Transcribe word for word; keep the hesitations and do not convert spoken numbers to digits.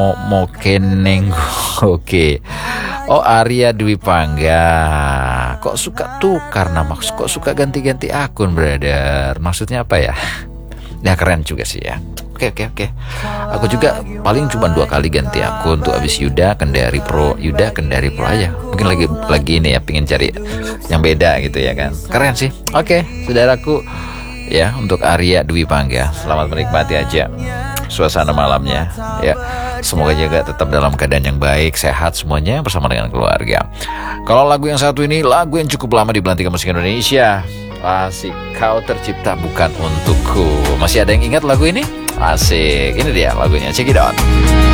Mokeneng. Oke. Oh, Arya Dwi Pangga. Kok suka tukar nama? Kok suka ganti-ganti akun, brother? Maksudnya apa ya? Ya keren juga sih ya. Oke oke oke. Aku juga paling cuma dua kali ganti akun tuh, abis Yuda Kendari Pro, Yuda Kendari Pro aja. Mungkin lagi lagi ini ya, pengen cari yang beda gitu ya kan. Keren sih. Oke, saudaraku ya, untuk Arya Dwi Pangga, selamat menikmati aja suasana malamnya ya. Semoga juga tetap dalam keadaan yang baik, sehat semuanya bersama dengan keluarga. Kalau lagu yang satu ini lagu yang cukup lama di Belantika Musik Indonesia. Asik, Kau Tercipta Bukan Untukku. Masih ada yang ingat lagu ini? Asik, ini dia lagunya, check it out.